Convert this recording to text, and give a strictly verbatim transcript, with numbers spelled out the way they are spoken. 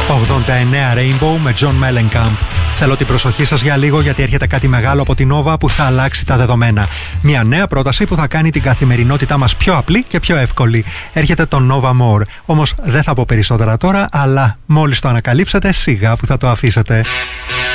ογδόντα εννέα Rainbow με John Mellencamp. Θέλω την προσοχή σας για λίγο, γιατί έρχεται κάτι μεγάλο από την Nova που θα αλλάξει τα δεδομένα. Μια νέα πρόταση που θα κάνει την καθημερινότητά μας πιο απλή και πιο εύκολη. Έρχεται το Nova More. Όμως δεν θα πω περισσότερα τώρα, αλλά μόλις το ανακαλύψετε, σιγά που θα το αφήσετε.